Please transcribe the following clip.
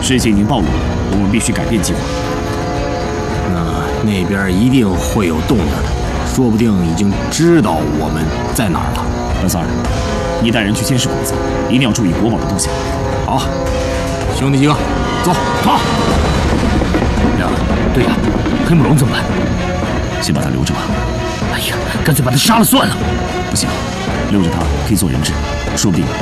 事情已经暴露了，我们必须改变计划。 那边一定会有动静的，说不定已经知道我们在哪儿了。 老三儿，你带人去监视鬼子，一定要注意国宝的动向。 好，兄弟几个，走。好。 对呀，黑木龙怎么办？ 先把他留着吧。 哎呀，干脆把他杀了算了。 不行，留着他可以做人质，说不定